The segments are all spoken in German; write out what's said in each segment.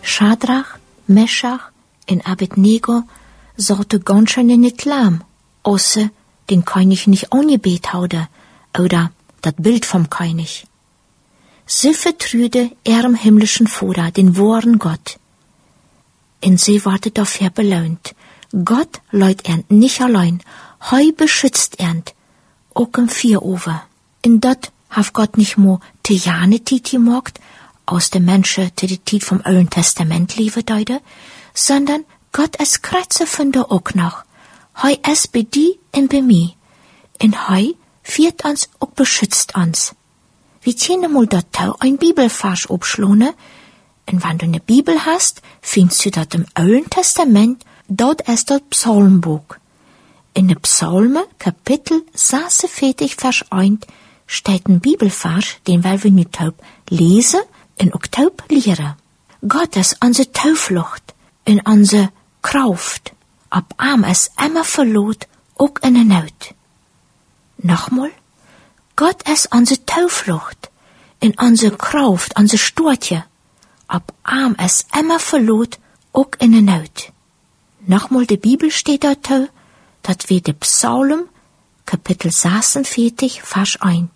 Schadrach, Meschach en Abednego zaten ganz schön in het laam, außer den König nicht angebet hadden, oder dat Bild vom König. Sie vertrüde ihrem himmlischen Vater, den wahren Gott. Und sie wurde dafür belohnt. Gott lädt ernt nicht allein, Heu beschützt ernt, auch im Vierover. Und dat hat Gott nicht mo te jane Tit gemacht, aus dem Menschen te die Tit vom Alten Testament liebe deute, sondern Gott es kratze von der auch noch. Heu es bei die und bei mi. Und Heu führt uns auch beschützt uns. Wir können mal dort ein Bibelvers abschlone, und wenn du eine Bibel hast, findest du dort im Alten Testament, dort ist das Psalmbuch. In den Psalmen, Kapitel 46, Vers 1, steht ein Bibelvers, den wir nicht lesen und auch lehren. Gott ist unsere Tauflucht und unsere Kraft, ab arm es immer verlot, auch in der Not. Nochmal, Gott ist unsere Tauflucht und unsere Kraft, unsere Stortje, ab arm es immer verlot, auch in der Not. Nochmal, die Bibel steht dort, dat wir de Psalm, Kapitel 46, Vers 1.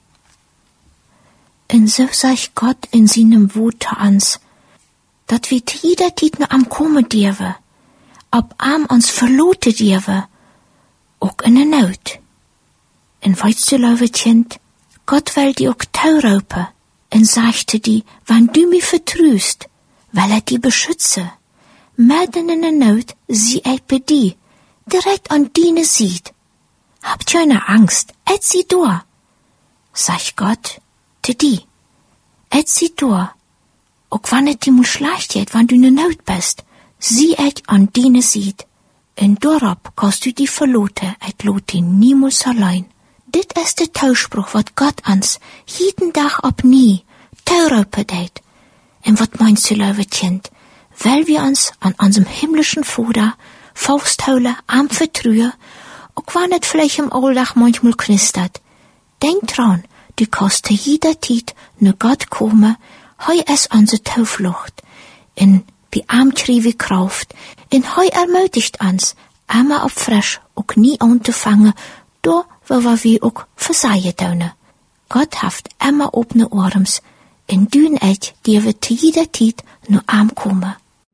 Und so sagt Gott in seinem Wort uns, dat wir jeder Tit nur am Kommen dürfen, ob am uns verlote dürfen, auch in der Not. Und weißt du, liebe Kind, Gott will die auch taurupen, und sagte die, wenn du mich vertrüst, will die beschütze. Mitten in der Not, sie bei dir, direkt an deine Seite. Habt ihr eine Angst, sie da. Sag Gott, zu dir, sie da. Auch wenn es dir mal schlecht geht, wenn du in der Not bist, sie an deine Seite. Und darauf kannst du die verloten, lot ihn niemals allein. Dit ist der Tauspruch, wat Gott uns jeden Tag ab nie taurupen deit. Und wat meinst du, liebe Kind? Weil wir uns an unserem himmlischen Vater festhalten, am Vertrauen, auch wenn es vielleicht im Alltag manchmal knistert. Denk dran, du kannst zu jeder Zeit nur Gott kommen, Heu ist unsere Tauflucht, in bei ihm kriegen wir Kraft, in Heu ermutigt uns, immer auf frisch, auch nie anzufangen, da wo wir auch versehen tun. Gott haft immer offene Arms, in dün die wir zu jeder Zeit nur ankommen.